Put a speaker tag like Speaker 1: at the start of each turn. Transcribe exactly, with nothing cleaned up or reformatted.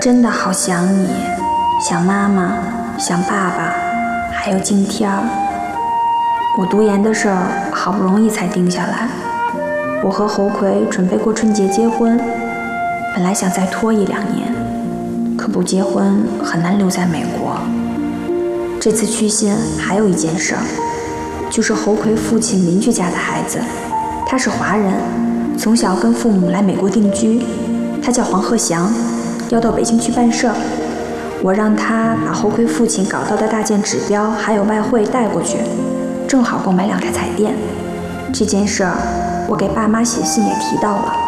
Speaker 1: 真的好想你，想妈妈，想爸爸，还有今天儿。我读研的事儿好不容易才定下来，我和侯奎准备过春节结婚，本来想再拖一两年，可不结婚很难留在美国。这次去信还有一件事儿，就是侯奎父亲邻居家的孩子，他是华人，从小跟父母来美国定居，他叫黄鹤翔，要到北京去办事儿。我让他把侯奎父亲搞到的大件指标还有外汇带过去，正好购买两台彩电。这件事儿我给爸妈写信也提到了。